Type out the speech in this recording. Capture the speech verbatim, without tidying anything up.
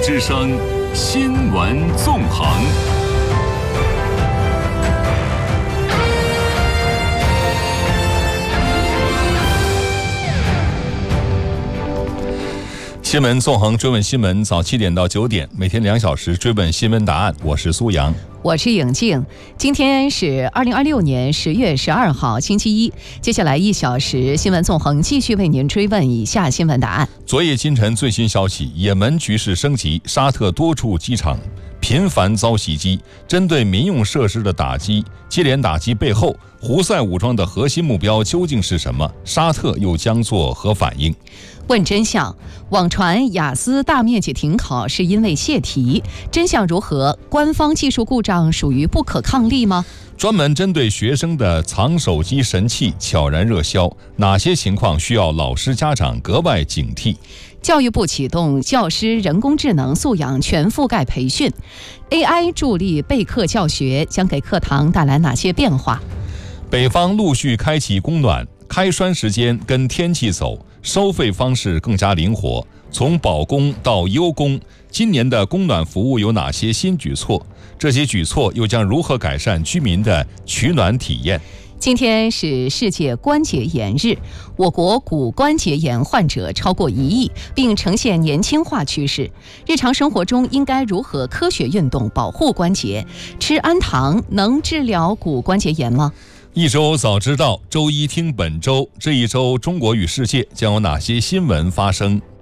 之声新闻纵横。新闻纵横，追问新闻，早七点到九点，每天两小时追问新闻答案。我是苏阳， 我是颖静。今天是二零二六年十月十二号，星期一。接下来一小时，新闻纵横继续为您追问以下新闻答案。 昨夜今晨最新消息，也门局势升级，沙特多处机场频繁遭袭击，针对民用设施的打击，接连打击背后，胡塞武装的核心目标究竟是什么？沙特又将作何反应？ 问真相，网传雅思大面积停考是因为泄题，真相如何？官方技术故障属于不可抗力吗？ 专门针对学生的藏手机神器悄然热销，哪些情况需要老师家长格外警惕？ 教育部启动教师人工智能素养全覆盖培训， A I 助力备课教学将给课堂带来哪些变化？ 北方陆续开启供暖，开栓时间跟天气走，收费方式更加灵活，从保供到优供，今年的供暖服务有哪些新举措？这些举措又将如何改善居民的取暖体验？ 今天是世界关节炎日，我国骨关节炎患者超过一亿，并呈现年轻化趋势。日常生活中应该如何科学运动保护关节？吃氨糖能治疗骨关节炎吗？ 一周早知道，周一听本周。这一周中国与世界将有哪些新闻发生？